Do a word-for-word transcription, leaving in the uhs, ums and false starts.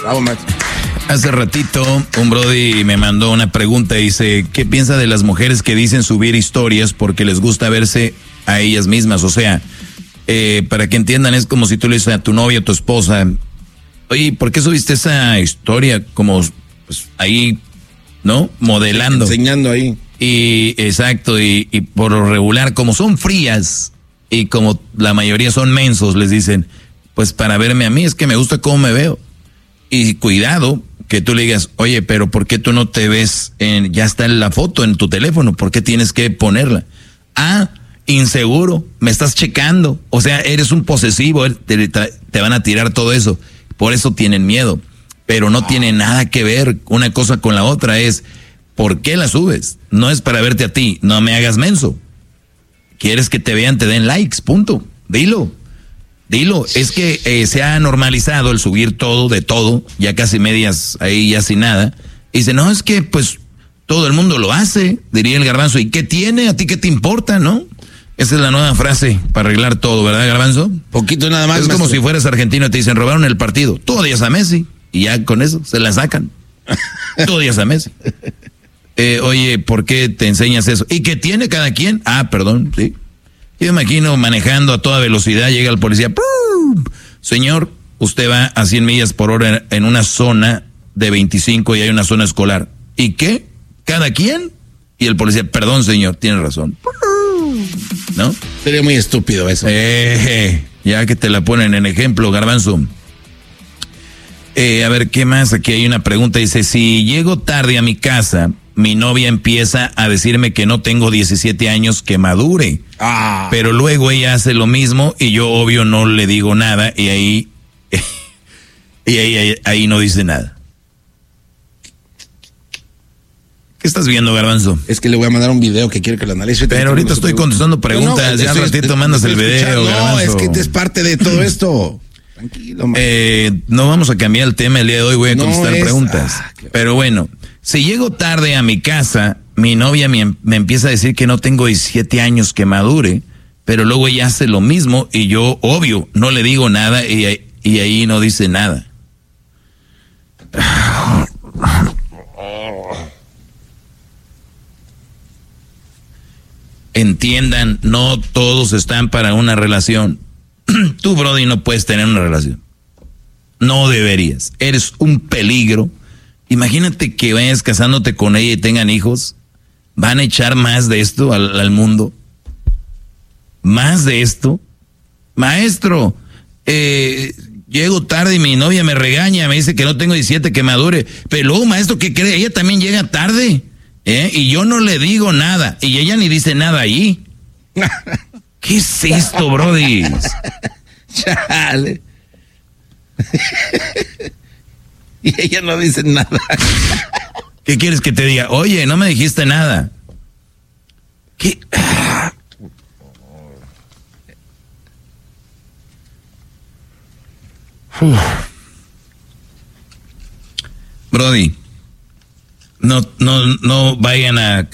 Bravo, Max. Hace ratito un brody me mandó una pregunta, dice, ¿qué piensa de las mujeres que dicen subir historias porque les gusta verse a ellas mismas? O sea, eh, para que entiendan, es como si tú le dices a tu novia, a tu esposa, oye, ¿por qué subiste esa historia? Como pues, ahí, ¿no? Modelando. Enseñando ahí. Y exacto, y, y por lo regular, como son frías y como la mayoría son mensos, les dicen, pues para verme a mí es que me gusta cómo me veo. Y cuidado que tú le digas, oye, pero ¿por qué tú no te ves? En, ya está la foto en tu teléfono, ¿por qué tienes que ponerla? Ah, inseguro, me estás checando, o sea, eres un posesivo, te, te van a tirar todo eso, por eso tienen miedo, pero no tiene nada que ver una cosa con la otra, es, ¿por qué la subes? No es para verte a ti, no me hagas menso, quieres que te vean, te den likes, punto, dilo. Dilo, es que eh, se ha normalizado el subir todo, de todo, ya casi medias ahí, ya sin nada. Y dice, no, es que pues todo el mundo lo hace, diría el Garbanzo. ¿Y qué tiene? ¿A ti qué te importa, no? Esa es la nueva frase para arreglar todo, ¿verdad, Garbanzo? Poquito nada más. Es como maestro. si fueras argentino y te dicen, robaron el partido. Tú odias a Messi. Y ya con eso se la sacan. Tú odias a Messi. Eh, oye, ¿por qué te enseñas eso? ¿Y qué tiene cada quien? Ah, perdón, sí. Yo me imagino manejando a toda velocidad, llega el policía, ¡pum! Señor, usted va a cien millas por hora en una zona de veinticinco y hay una zona escolar. ¿Y qué? ¿Cada quien? Y el policía, perdón señor, tiene razón. ¿No? Sería muy estúpido eso. Eh, ya que te la ponen en ejemplo, Garbanzo. Eh, a ver, ¿qué más? Aquí hay una pregunta, dice, si llego tarde a mi casa, mi novia empieza a decirme que no tengo diecisiete años, que madure. Ah. Pero luego ella hace lo mismo y yo obvio no le digo nada y ahí y ahí, ahí, ahí no dice nada. ¿Qué estás viendo, Garbanzo? Es que le voy a mandar un video que quiere que lo analice. Pero ahorita estoy contestando preguntas, no, ya al estoy, ratito estoy, mandas estoy el video, escuchando. Garbanzo. No, es que es parte de todo esto. Tranquilo, man. Eh, no vamos a cambiar el tema el día de hoy, voy a No contestar es, preguntas. Ah, Pero bueno, si llego tarde a mi casa, mi novia me, me empieza a decir que no tengo diecisiete años, que madure, pero luego ella hace lo mismo y yo, obvio, no le digo nada y, y ahí no dice nada. Entiendan, no todos están para una relación. Tú, Brody, no puedes tener una relación. No deberías. Eres un peligro. Imagínate que vayas casándote con ella y tengan hijos. ¿Van a echar más de esto al, al mundo? ¿Más de esto? Maestro, eh, llego tarde y mi novia me regaña, me dice que no tengo diecisiete, que madure. Pero luego, maestro, ¿qué cree? Ella también llega tarde. ¿eh? Y yo no le digo nada. Y ella ni dice nada ahí. ¿Qué es esto, Brody? Chale. Y ella no dice nada. ¿Qué quieres que te diga? Oye, no me dijiste nada. ¿Qué? Uf. Brody, no, no, no vayan a